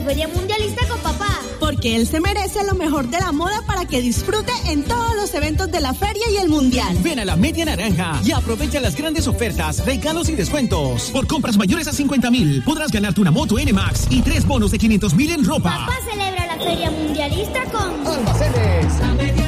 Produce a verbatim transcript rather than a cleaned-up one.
Feria Mundialista con papá. Porque él se merece lo mejor de la moda para que disfrute en todos los eventos de la feria y el mundial. Ven a la Media Naranja y aprovecha las grandes ofertas, regalos y descuentos. Por compras mayores a cincuenta mil podrás ganarte una moto N Max y tres bonos de quinientos mil en ropa. Papá celebra la Feria Mundialista con Almacenes